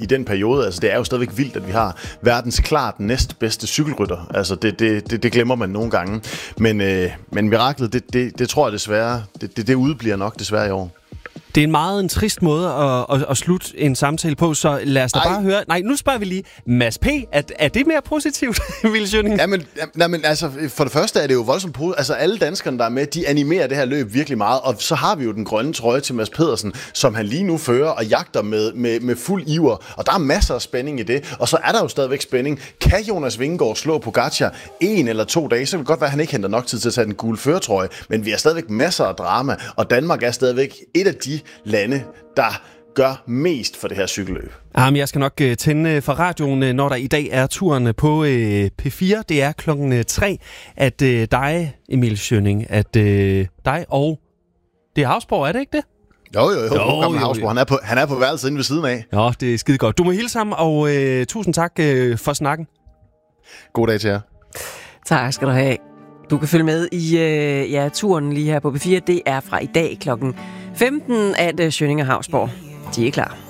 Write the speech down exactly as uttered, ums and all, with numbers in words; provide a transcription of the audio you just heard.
i den periode. Altså, det er jo stadigvæk vildt, at vi har verdens klart næstbedste cykelrytter. Altså, det, det, det, det glemmer man nogle gange. Men, øh, men miraklet, det, det, det tror jeg desværre, det, det, det udbliver nok desværre i år. Det er en meget en trist måde at, at, at slutte en samtale på, så lad os da Ej. bare høre... Nej, nu spørger vi lige. Mads P., er, er det mere positivt, Emil Schønning? Jamen, jamen, altså, for det første er det jo voldsomt positivt. Altså, alle danskerne, der er med, de animerer det her løb virkelig meget, og så har vi jo den grønne trøje til Mads Pedersen, som han lige nu fører og jagter med, med, med fuld iver, og der er masser af spænding i det, og så er der jo stadigvæk spænding. Kan Jonas Vingegaard slå Pogačar en eller to dage, så kan det godt være, at han ikke henter nok tid til at tage den gule førertrøje, men vi har stadigvæk masser af drama, og Danmark er stadigvæk et af de lande, der gør mest for det her cykelløb. Jamen, jeg skal nok uh, tænde for radioen, uh, når der i dag er turen på uh, P fire. Det er klokken tre, at uh, dig, Emil Schønning, at uh, dig og... Det er Havsborg, er det ikke det? Jo, jo, jo. jo, jo, jo. Han, er på, han er på værelset inde ved siden af. Ja, det er skide godt. Du må hilse ham, og uh, tusind tak uh, for snakken. God dag til jer. Tak skal du have. Du kan følge med i uh, ja, turen lige her på P fire. Det er fra i dag klokken femten, at uh, Schønning og Havsborg, de er klar.